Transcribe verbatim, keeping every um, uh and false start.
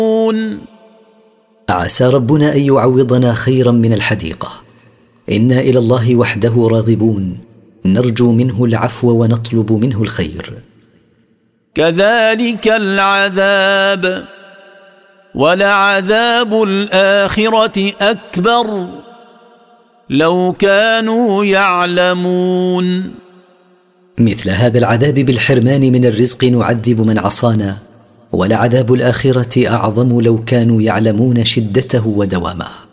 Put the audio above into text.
عسى ربنا أن يعوضنا خيرا من الحديقة. إنا إلى الله وحده راغبون، نرجو منه العفو ونطلب منه الخير. كذلك العذاب ولعذاب الآخرة أكبر لو كانوا يعلمون. مثل هذا العذاب بالحرمان من الرزق نعذب من عصانا، ولعذاب الآخرة أعظم لو كانوا يعلمون شدته ودوامه.